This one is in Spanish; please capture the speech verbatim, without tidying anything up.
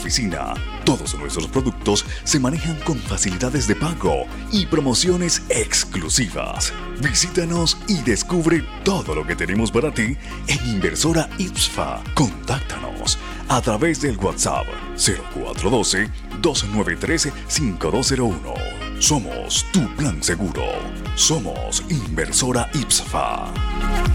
oficina. Todos nuestros productos se manejan con facilidades de pago y promociones exclusivas. Visítanos y descubre todo lo que tenemos para ti en Inversora IPSFA. Contáctanos a través del WhatsApp cero cuatro uno dos, dos nueve tres, cinco dos cero uno. Somos tu plan seguro. Somos Inversora IPSFA.